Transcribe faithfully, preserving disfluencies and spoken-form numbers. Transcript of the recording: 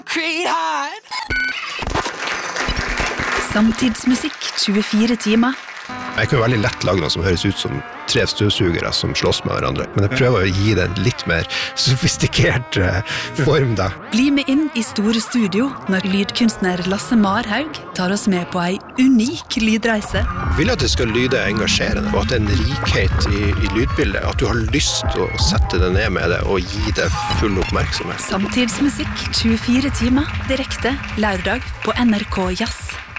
Creed hard. Samtidsmusikk tjuefire timer. Jeg kan jo veldig lett lage noe som høres ut som tre støvsugere som slåss med hverandre, men jeg prøver å gi det en litt mer sofistikert form da. Bli med inn i store studio når lydkunstner Lasse Marhaug tar oss med på ei unik lydreise. Jeg vil at det skal lyde engasjerende, og at det er en rikhet i, i lydbildet, at du har lyst til å sette det ned med det og gi det full oppmerksomhet. Samtidsmusikk tjuefire timer, direkte lørdag på N R K Jazz.